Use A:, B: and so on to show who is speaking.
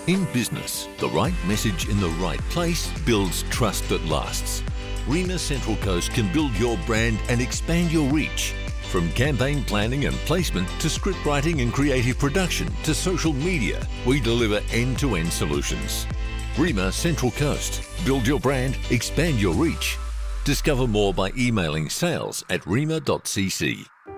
A: In business, the right message in the right place builds trust that lasts. Rema Central Coast can build your brand and expand your reach. From campaign planning and placement to script writing and creative production to social media, we deliver end-to-end solutions. Rema Central Coast. Build your brand, expand your reach. Discover more by emailing sales@rema.cc.